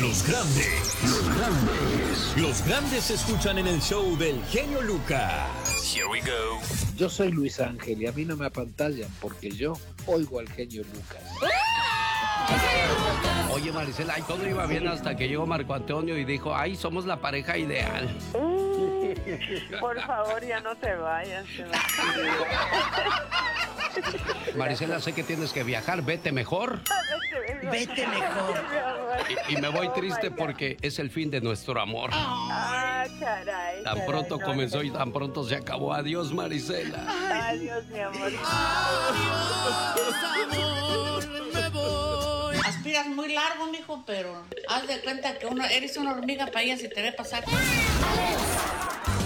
Los grandes. Los grandes. Los grandes se escuchan en el show del genio Lucas. Here we go. Yo soy Luis Ángel y a mí no me apantallan porque yo oigo al genio Lucas. Oye, Maricela, y todo iba bien hasta que llegó Marco Antonio y dijo, ay, somos la pareja ideal. Por favor, ya no te vayas. Maricela, sé que tienes que viajar, vete mejor. Vete mejor. Y me voy triste porque es el fin de nuestro amor. Ah, caray. Tan pronto comenzó y tan pronto se acabó. Adiós, Maricela. Adiós, mi amor. Adiós, amor, me voy. Aspiras muy largo, mijo, pero haz de cuenta que eres una hormiga para ella si te ve pasar.